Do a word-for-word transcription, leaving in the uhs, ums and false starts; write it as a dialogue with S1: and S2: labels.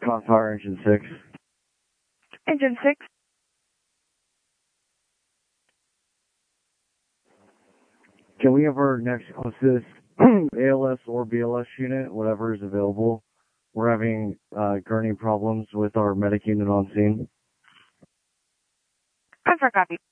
S1: Contour engine six.
S2: Engine six.
S1: Can we have our next closest A L S or B L S unit, whatever is available? We're having uh, gurney problems with our medic unit on scene.
S2: Confirm copy.